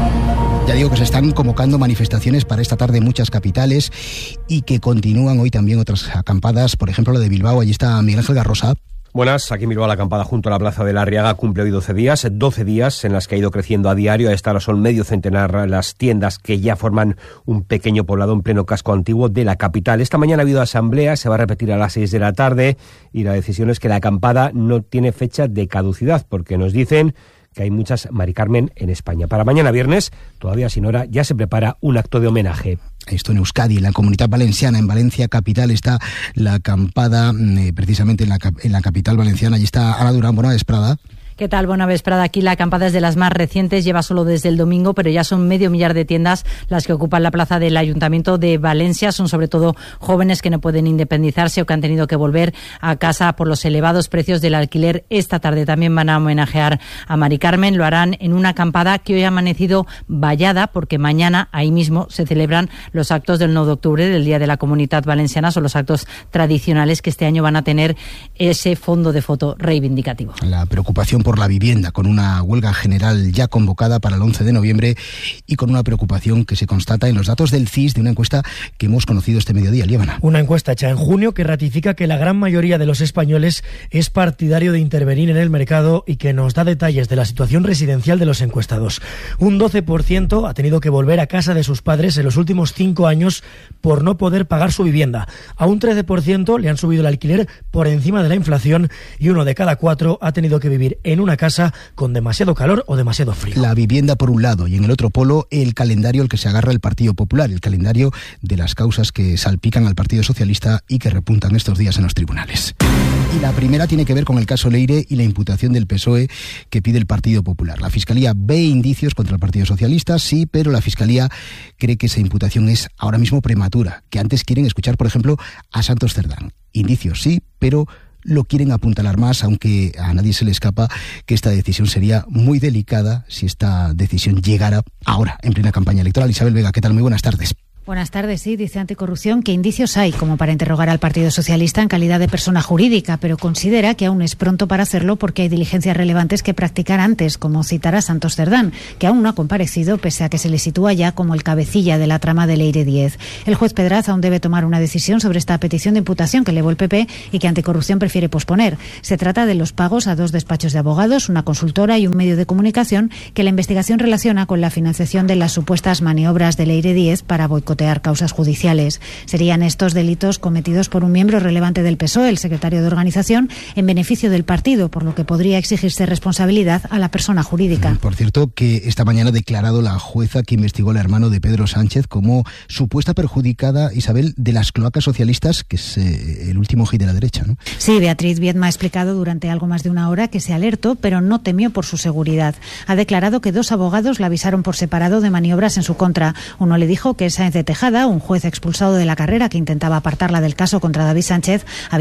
Ya digo que se están convocando manifestaciones para esta tarde en muchas capitales y que continúan hoy también otras acampadas, por ejemplo la de Bilbao. Allí está Miguel Ángel Garrosa. Buenas, aquí en Bilbao la acampada junto a la Plaza de la Arriaga cumple hoy doce días, doce días en las que ha ido creciendo a diario. A esta hora son medio centenar las tiendas que ya forman un pequeño poblado en pleno casco antiguo de la capital. Esta mañana ha habido asamblea, se va a repetir a las seis de la tarde y la decisión es que la acampada no tiene fecha de caducidad porque nos dicen que hay muchas Mari Carmen en España. Para mañana viernes, todavía sin hora, ya se prepara un acto de homenaje. Esto en Euskadi, en la Comunidad Valenciana, en Valencia capital, está la acampada, eh, precisamente en la, en la capital valenciana. Allí está Ana Durán. Bona vesprada. ¿Qué tal? Buena vesprada. Aquí la acampada es de las más recientes, lleva solo desde el domingo, pero ya son medio millar de tiendas las que ocupan la plaza del Ayuntamiento de Valencia. Son sobre todo jóvenes que no pueden independizarse o que han tenido que volver a casa por los elevados precios del alquiler. Esta tarde también van a homenajear a Mari Carmen. Lo harán en una acampada que hoy ha amanecido vallada porque mañana ahí mismo se celebran los actos del nueve de octubre, del Día de la Comunidad Valenciana. Son los actos tradicionales que este año van a tener ese fondo de foto reivindicativo. La preocupación por por la vivienda, con una huelga general ya convocada para el once de noviembre y con una preocupación que se constata en los datos del C I S de una encuesta que hemos conocido este mediodía. Líbana. Una encuesta hecha en junio que ratifica que la gran mayoría de los españoles es partidario de intervenir en el mercado y que nos da detalles de la situación residencial de los encuestados. Un doce por ciento ha tenido que volver a casa de sus padres en los últimos cinco años por no poder pagar su vivienda. A un trece por ciento le han subido el alquiler por encima de la inflación y uno de cada cuatro ha tenido que vivir en una casa con demasiado calor o demasiado frío. La vivienda por un lado y en el otro polo el calendario al que se agarra el Partido Popular, el calendario de las causas que salpican al Partido Socialista y que repuntan estos días en los tribunales. Y la primera tiene que ver con el caso Leire y la imputación del P S O E que pide el Partido Popular. La Fiscalía ve indicios contra el Partido Socialista, sí, pero la Fiscalía cree que esa imputación es ahora mismo prematura, que antes quieren escuchar, por ejemplo, a Santos Cerdán. Indicios sí, pero lo quieren apuntalar más, aunque a nadie se le escapa que esta decisión sería muy delicada si esta decisión llegara ahora, en plena campaña electoral. Isabel Vega, ¿qué tal? Muy buenas tardes. Buenas tardes. Sí, dice Anticorrupción que indicios hay como para interrogar al Partido Socialista en calidad de persona jurídica, pero considera que aún es pronto para hacerlo porque hay diligencias relevantes que practicar antes, como citar a Santos Cerdán, que aún no ha comparecido pese a que se le sitúa ya como el cabecilla de la trama de Leire diez. El juez Pedraz aún debe tomar una decisión sobre esta petición de imputación que elevó el P P y que Anticorrupción prefiere posponer. Se trata de los pagos a dos despachos de abogados, una consultora y un medio de comunicación que la investigación relaciona con la financiación de las supuestas maniobras de Leire diez para boicotear sabotear causas judiciales. Serían estos delitos cometidos por un miembro relevante del P S O E, el secretario de organización, en beneficio del partido, por lo que podría exigirse responsabilidad a la persona jurídica. Por cierto, que esta mañana ha declarado la jueza que investigó al hermano de Pedro Sánchez como supuesta perjudicada, Isabel, de las cloacas socialistas, que es eh, el último hit de la derecha, ¿no? Sí, Beatriz Viedma ha explicado durante algo más de una hora que se alertó, pero no temió por su seguridad. Ha declarado que dos abogados la avisaron por separado de maniobras en su contra. Uno le dijo que Sáenz de Tejada, un juez expulsado de la carrera que intentaba apartarla del caso contra David Sánchez, había